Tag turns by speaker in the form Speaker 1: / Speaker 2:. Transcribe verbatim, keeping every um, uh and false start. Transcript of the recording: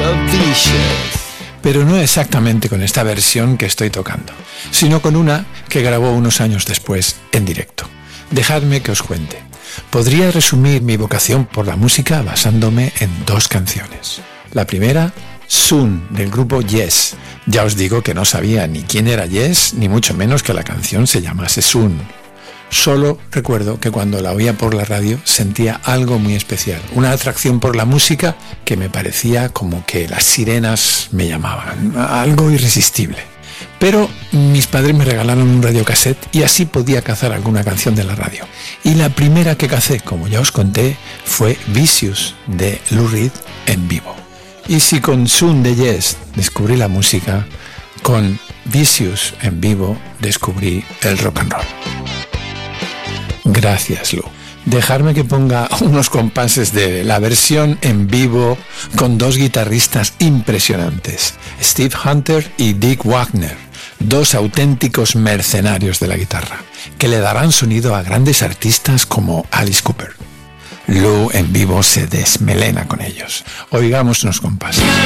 Speaker 1: So vicious.
Speaker 2: Pero no exactamente con esta versión que estoy tocando, sino con una que grabó unos años después en directo. Dejadme que os cuente. Podría resumir mi vocación por la música basándome en dos canciones. La primera, Soon, del grupo Yes. Ya os digo que no sabía ni quién era Yes, ni mucho menos que la canción se llamase Soon. Solo recuerdo que cuando la oía por la radio sentía algo muy especial, una atracción por la música que me parecía como que las sirenas me llamaban, algo irresistible. Pero mis padres me regalaron un radiocassette y así podía cazar alguna canción de la radio. Y la primera que cacé, como ya os conté, fue Vicious de Lou Reed en vivo. Y si con Soon de Yes descubrí la música, con Vicious en vivo descubrí el rock and roll. Gracias, Lou. Dejarme que ponga unos compases de la versión en vivo con dos guitarristas impresionantes, Steve Hunter y Dick Wagner, dos auténticos mercenarios de la guitarra, que le darán sonido a grandes artistas como Alice Cooper. Lou en vivo se desmelena con ellos. Oigamos unos compases.